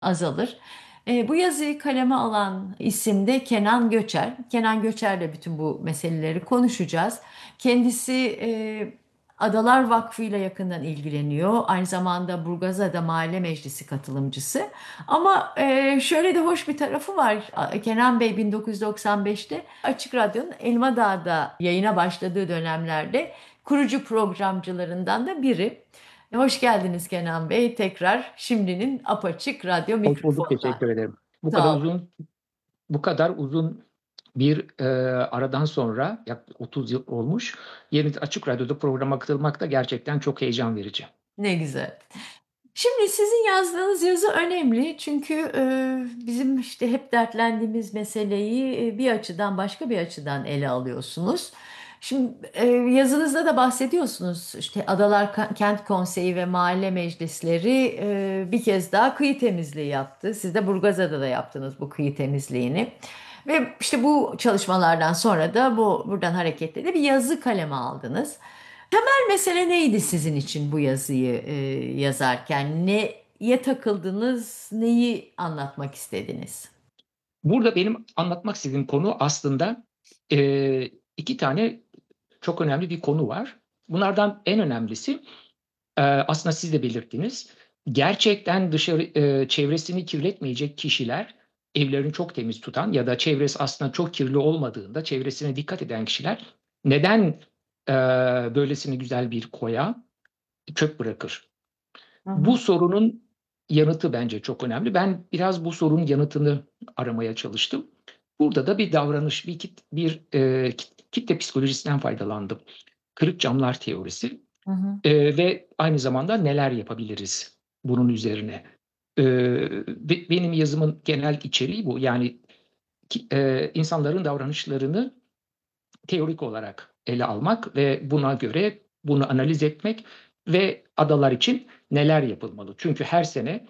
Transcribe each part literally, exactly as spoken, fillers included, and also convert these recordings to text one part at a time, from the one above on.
azalır. E, bu yazıyı kaleme alan isim de Kenan Göçer. Kenan Göçer'le bütün bu meseleleri konuşacağız. Kendisi e, Adalar Vakfı ile yakından ilgileniyor. Aynı zamanda Burgazada Mahalle Meclisi katılımcısı. Ama e, şöyle de hoş bir tarafı var. Kenan Bey bin dokuz yüz doksan beşte Açık Radyo'nun Elmadağ'da yayına başladığı dönemlerde kurucu programcılarından da biri. Hoş geldiniz Kenan Bey. Tekrar şimdinin apaçık radyo Hoş bulduk, mikrofonlar. teşekkür ederim. Bu kadar Sağ olun. uzun bu kadar uzun bir e, aradan sonra yaklaşık otuz yıl olmuş. Yeni Açık Radyo'da programa katılmak da gerçekten çok heyecan verici. Ne güzel. Şimdi sizin yazdığınız yazı önemli çünkü e, bizim işte hep dertlendiğimiz meseleyi e, bir açıdan başka bir açıdan ele alıyorsunuz. Şimdi e, yazınızda da bahsediyorsunuz işte Adalar Ka- Kent Konseyi ve mahalle meclisleri e, bir kez daha kıyı temizliği yaptı. Siz de Burgazada da yaptınız bu kıyı temizliğini. Ve işte bu çalışmalardan sonra da bu buradan hareketle de bir yazı kaleme aldınız. Temel mesele neydi sizin için bu yazıyı e, yazarken? Neye takıldınız, neyi anlatmak istediniz? Burada benim anlatmak istediğim konu aslında e, iki tane çok önemli bir konu var. Bunlardan en önemlisi e, aslında siz de belirttiniz. Gerçekten dışarı e, çevresini kirletmeyecek kişiler, evlerini çok temiz tutan ya da çevresi aslında çok kirli olmadığında çevresine dikkat eden kişiler neden e, böylesine güzel bir koya çöp bırakır? Hı hı. Bu sorunun yanıtı bence çok önemli. Ben biraz bu sorunun yanıtını aramaya çalıştım. Burada da bir davranış, bir, kit, bir e, kit- kitle psikolojisinden faydalandım. Kırık camlar teorisi. Hı hı. Ee, ve aynı zamanda neler yapabiliriz bunun üzerine? Ee, be- benim yazımın genel içeriği bu. Yani ki- e, insanların davranışlarını teorik olarak ele almak ve buna göre bunu analiz etmek ve adalar için neler yapılmalı? Çünkü her sene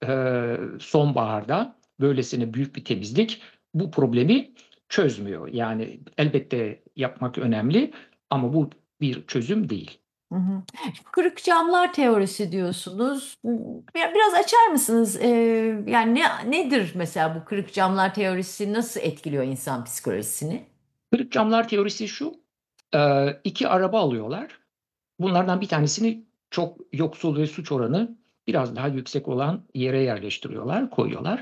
e, sonbaharda böylesine büyük bir temizlik bu problemi çözmüyor. Yani elbette yapmak önemli ama bu bir çözüm değil. Hı hı. Kırık camlar teorisi diyorsunuz. Bir- Biraz açar mısınız? Ee, yani ne, nedir mesela bu kırık camlar teorisi nasıl etkiliyor insan psikolojisini? Kırık camlar teorisi şu, e, iki araba alıyorlar. Bunlardan bir tanesini çok yoksul ve suç oranı biraz daha yüksek olan yere yerleştiriyorlar, koyuyorlar.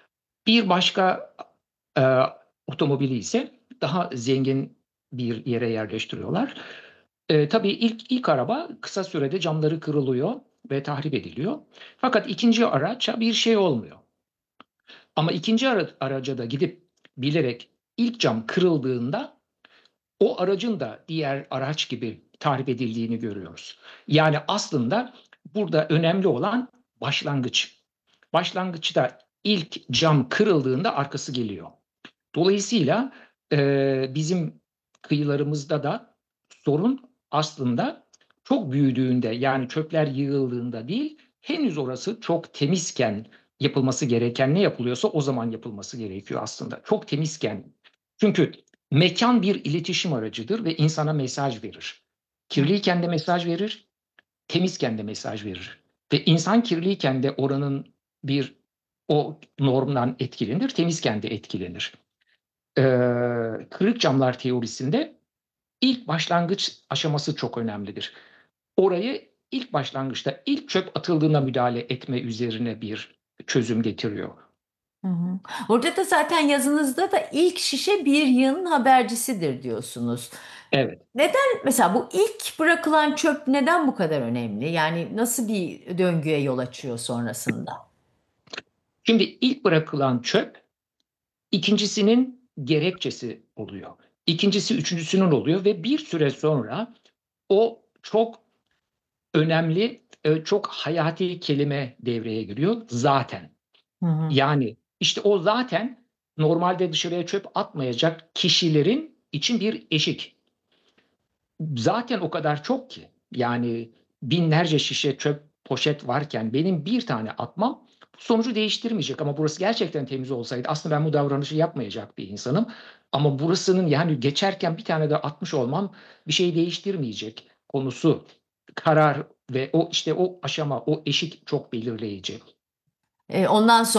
Bir başka e, otomobili ise daha zengin bir yere yerleştiriyorlar. E, tabii ilk ilk araba kısa sürede camları kırılıyor ve tahrip ediliyor. Fakat ikinci araça bir şey olmuyor. Ama ikinci ara- araca da gidip bilerek ilk cam kırıldığında o aracın da diğer araç gibi tahrip edildiğini görüyoruz. Yani aslında burada önemli olan başlangıç. Başlangıçta ilk cam kırıldığında arkası geliyor. Dolayısıyla e, bizim kıyılarımızda da sorun aslında çok büyüdüğünde yani çöpler yığıldığında değil, henüz orası çok temizken yapılması gereken ne yapılıyorsa o zaman yapılması gerekiyor aslında. Çok temizken. Çünkü mekan bir iletişim aracıdır ve insana mesaj verir. Hı Kirliyken de mesaj verir, temizken de mesaj verir. Ve insan kirliyken de oranın bir o normdan etkilenir, temizken de etkilenir. Ee, Kırık camlar teorisinde ilk başlangıç aşaması çok önemlidir. Orayı ilk başlangıçta ilk çöp atıldığında müdahale etme üzerine bir çözüm getiriyor. hı. Hı. Orada da zaten yazınızda da ilk şişe bir yığının habercisidir diyorsunuz. Evet. Neden mesela bu ilk bırakılan çöp neden bu kadar önemli? Yani nasıl bir döngüye yol açıyor sonrasında? Şimdi ilk bırakılan çöp ikincisinin gerekçesi oluyor. İkincisi üçüncüsünün oluyor ve bir süre sonra o çok önemli, e, çok hayati kelime devreye giriyor. Zaten. Hı hı. Yani işte o zaten normalde dışarıya çöp atmayacak kişilerin için bir eşik. Zaten o kadar çok ki yani binlerce şişe çöp poşet varken benim bir tane atmam sonucu değiştirmeyecek ama burası gerçekten temiz olsaydı aslında ben bu davranışı yapmayacak bir insanım. Ama burasının yani geçerken bir tane de atmış olmam bir şey değiştirmeyecek konusu karar ve o işte o aşama o eşik çok belirleyici. Eee, ondan